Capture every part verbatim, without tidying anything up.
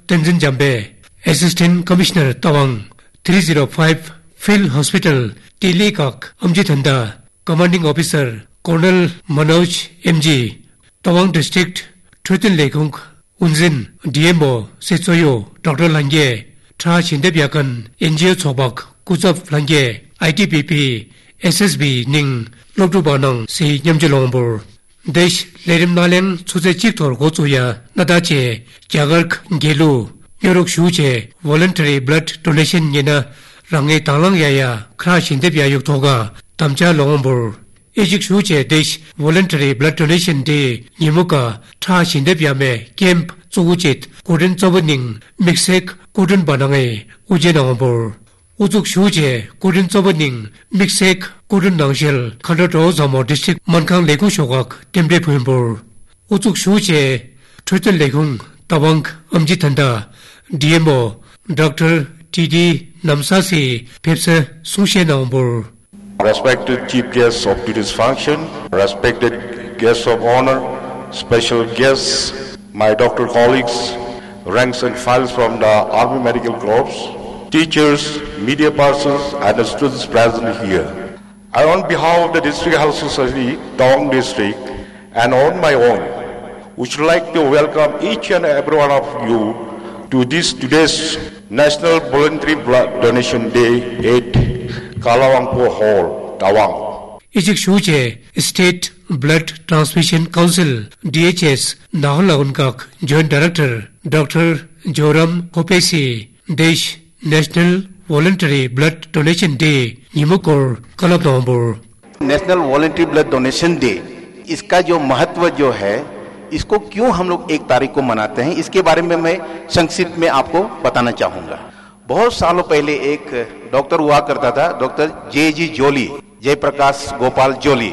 Tenzin Jambe, Assistant Commissioner Tawang, three oh five Phil Hospital, Tilikak, Amjithanda, Commanding Officer, Colonel Manoj M G, Tawang District, Trutin Lekung, Unzin, D M O, Setsoyo, Doctor Langye, Tra Shindebyakan, N G O Chobak, Kuzab Langye, I T P P, S S B Ning, Lokdubanang, Si Nyamjalombor. Desh Lerim Nalen Suze Chiktor Gozuya, Nadache, Jagark Gelu, Yorok Shuche, Voluntary Blood Donation Yena, Range Talang Yaya, Crash in Debia Yoktoga, Tamcha Lombor. Ejik Shuche Desh Voluntary Blood Donation Day, Nimuka, Trash in Debia Me, Camp, Zuguchit, Gordon Zobening, Mixek, Gordon Banange, Ujenambor. Uzuk Shuche, Gordon Zobening, Mixek, Gordon Nangshel, Kandato Zamo District, Mankang Legu Shogak, Temple Pumbor. Uzuk Shuche, Triton Legung, Tawang, Amjitanda, D M O, Doctor T D Namsasi, Pepsa Sushenambor. Respected Chief Guests of today's function, respected guests of honor, special guests, my doctor colleagues, ranks and files from the Army Medical Corps, teachers, media persons, and the students present here. I, on behalf of the District Health Society, Tawang District, and on my own, would like to welcome each and every one of you to this today's National Voluntary Blood Donation Day at Kalawangpo Hall, Tawang. Ejik Shuche, State Blood Transfusion Council, D H S, Nahalagunkak, Joint Director, Doctor Joram Kopesi, Desh National Voluntary Blood Donation Day, Nimukor, Kalabnambur. National voluntary blood donation day, इसका जो महत्व जो है, इसको क्यों हम लोग एक तारीख को मनाते हैं, इसके बारे में मैं संक्षिप्त में आपको बताना चाहूंगा। बहुत सालों पहले एक डॉक्टर हुआ करता था, डॉक्टर जे जी जोली, जयप्रकाश गोपाल जोली।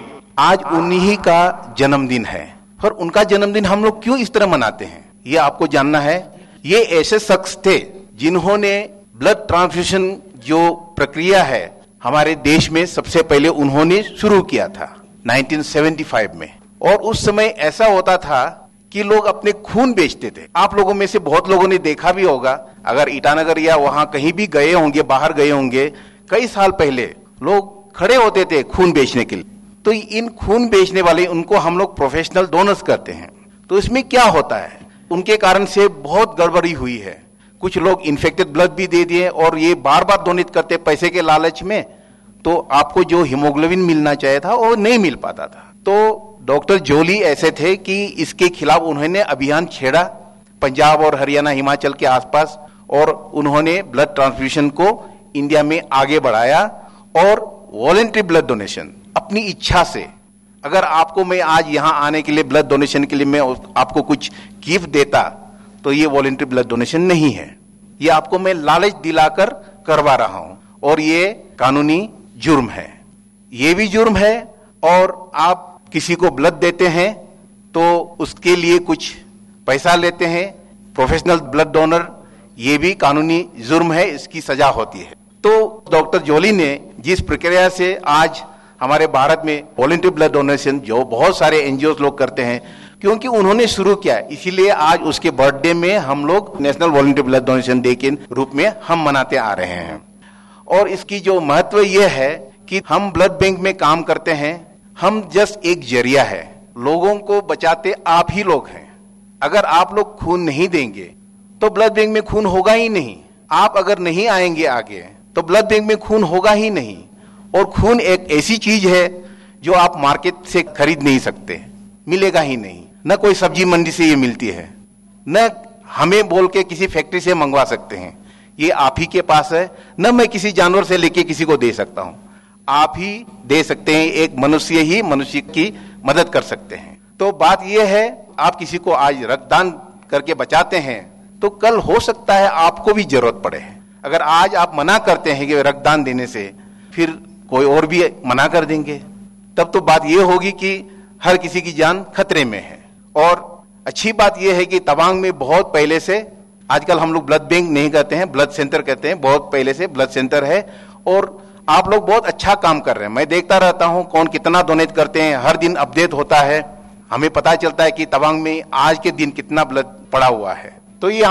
आज उन्हीं का जन्मदिन है और उनका जन्मदिन हम लोग क्यों इस तरह मनाते हैं, ये आपको जानना है। ये ऐसे शख्स थे जिन्होंने ब्लड ट्रांसफ्यूजन जो प्रक्रिया है हमारे देश में सबसे पहले उन्होंने शुरू किया था उन्नीस सौ पचहत्तर में। और उस समय ऐसा होता था कि लोग अपने खून बेचते थे। आप लोगों में से बहुत लोगों ने देखा भी होगा, अगर ईटानगर या वहां कहीं भी गए होंगे, बाहर गए होंगे, कई साल पहले लोग खड़े होते थे खून बेचने के लिए। तो इन खून बेचने वाले, उनको हम लोग प्रोफेशनल डोनर्स करते हैं। तो इसमें क्या होता है, उनके कारण से बहुत गड़बड़ी हुई है। कुछ लोग इन्फेक्टेड ब्लड भी दे दिए और ये बार बार डोनेट करते पैसे के लालच में, तो आपको जो हीमोग्लोबिन मिलना चाहिए था वो नहीं मिल पाता था। तो डॉक्टर जोली ऐसे थे कि इसके खिलाफ उन्होंने अभियान छेड़ा पंजाब और हरियाणा, हिमाचल के आसपास, और उन्होंने ब्लड ट्रांसफ्यूजन को इंडिया में आगे बढ़ाया। और वॉलंटरी ब्लड डोनेशन अपनी इच्छा से, अगर आपको मैं आज यहाँ आने के लिए ब्लड डोनेशन के लिए मैं आपको कुछ गिफ्ट देता, तो ये वॉलंटरी ब्लड डोनेशन नहीं है। ये आपको मैं लालच दिलाकर करवा रहा हूं और ये कानूनी जुर्म है। ये भी जुर्म है, और आप किसी को ब्लड देते हैं तो उसके लिए कुछ पैसा लेते हैं, प्रोफेशनल ब्लड डोनर, ये भी कानूनी जुर्म है, इसकी सजा होती है। तो डॉक्टर जोली ने जिस प्रक्रिया से आज हमारे भारत में वॉलंटरी ब्लड डोनेशन जो बहुत सारे एनजीओ लोग करते हैं, क्योंकि उन्होंने शुरू किया, इसीलिए आज उसके बर्थडे में हम लोग national voluntary blood donation day के रूप में हम मनाते आ रहे हैं। और इसकी जो महत्व यह है कि हम ब्लड बैंक में काम करते हैं, हम जस्ट एक जरिया है, लोगों को बचाते आप ही लोग हैं। अगर आप लोग खून नहीं देंगे तो ब्लड बैंक में खून होगा ही नहीं। आप अगर नहीं आएंगे आगे तो ब्लड बैंक में खून होगा ही नहीं। और खून एक ऐसी चीज है जो आप मार्केट से खरीद नहीं सकते, मिलेगा ही नहीं। न कोई सब्जी मंडी से ये मिलती है, न हमें बोल के किसी फैक्ट्री से मंगवा सकते हैं, ये आप ही के पास है। न मैं किसी जानवर से लेके किसी को दे सकता हूं, आप ही दे सकते हैं। एक मनुष्य ही मनुष्य की मदद कर सकते हैं। तो बात यह है, आप किसी को आज रक्तदान करके बचाते हैं तो कल हो सकता है आपको भी जरूरत पड़े। अगर आज आप मना करते हैं कि रक्तदान देने से, फिर कोई और भी मना कर देंगे, तब तो बात यह होगी कि हर किसी की जान खतरे में है। और अच्छी बात यह है कि तवांग में बहुत पहले से, आजकल हम लोग ब्लड बैंक नहीं कहते हैं, ब्लड सेंटर कहते हैं, बहुत पहले से ब्लड सेंटर है। और आप लोग बहुत अच्छा काम कर रहे हैं। मैं देखता रहता हूं कौन कितना डोनेट करते हैं, हर दिन अपडेट होता है, हमें पता चलता है कि तवांग में आज के दिन कितना ब्लड पड़ा हुआ है। तो ये